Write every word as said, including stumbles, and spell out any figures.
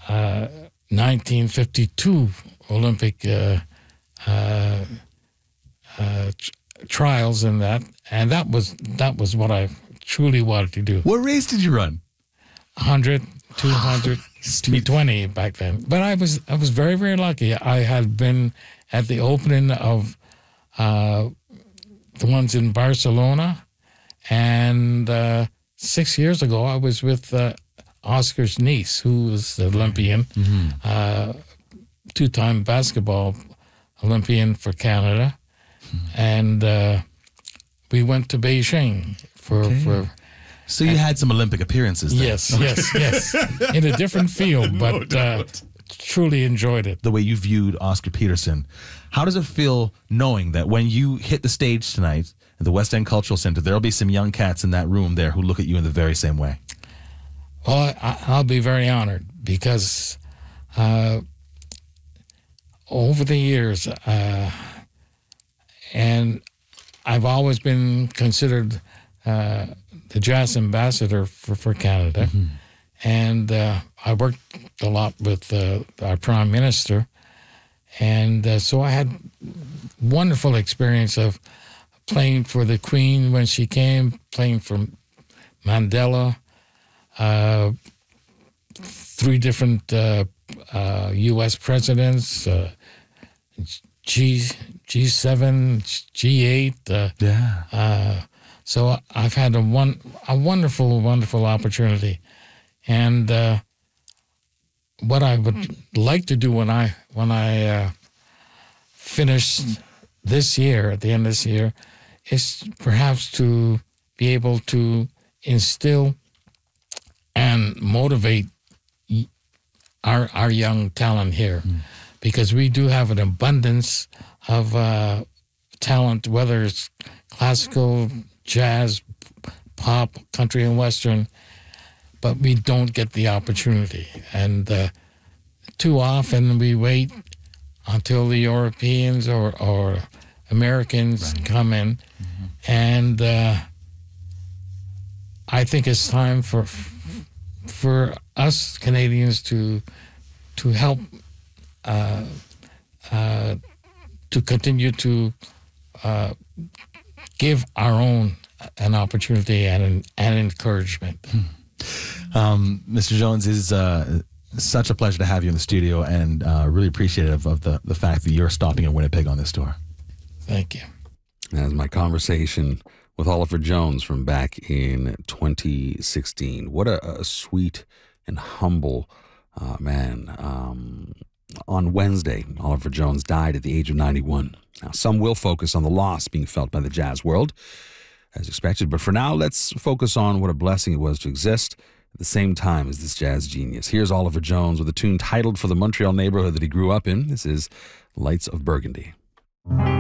uh, nineteen fifty-two Olympic uh, uh, uh, tr- trials in that, and that was that was what I truly wanted to do. What race did you run? one hundred, two hundred, two twenty back then. But I was I was very, very lucky. I had been at the opening of uh, the ones in Barcelona, and uh, six years ago I was with uh, Oscar's niece, who was an Olympian, mm-hmm. uh, two-time basketball Olympian for Canada, mm-hmm. and uh, we went to Beijing for... Okay. for So you had some Olympic appearances there. Yes, yes, yes. In a different field, but no uh, truly enjoyed it. The way you viewed Oscar Peterson, how does it feel knowing that when you hit the stage tonight at the West End Cultural Center, there'll be some young cats in that room there who look at you in the very same way? Well, I, I'll be very honored because uh, over the years, uh, and I've always been considered uh, the jazz ambassador for, for Canada. Mm-hmm. And uh, I worked a lot with uh, our prime minister. And uh, so I had wonderful experience of playing for the Queen when she came, playing for Mandela, uh, three different uh, uh, U S presidents, uh, G, G7, G eight. Uh, yeah. Uh, so I've had a one a wonderful, wonderful opportunity. And uh, what I would like to do when I when I uh, finish this year, at the end of this year, is perhaps to be able to instill and motivate our our young talent here, mm. because we do have an abundance of uh, talent, whether it's classical, jazz, pop, country, and western. But we don't get the opportunity. And uh, too often we wait until the Europeans or, or Americans right. come in. Mm-hmm. And uh, I think it's time for for us Canadians to to help uh, uh, to continue to uh, give our own an opportunity and an, and encouragement. Hmm. Um, Mister Jones, is uh, such a pleasure to have you in the studio, and uh, really appreciative of the, the fact that you're stopping in Winnipeg on this tour. Thank you. That's my conversation with Oliver Jones from back in twenty sixteen. What a, a sweet and humble uh, man. Um, on Wednesday, Oliver Jones died at the age of ninety-one. Now, some will focus on the loss being felt by the jazz world, as expected. But for now, let's focus on what a blessing it was to exist at the same time as this jazz genius. Here's Oliver Jones with a tune titled for the Montreal neighborhood that he grew up in. This is Lights of Burgundy.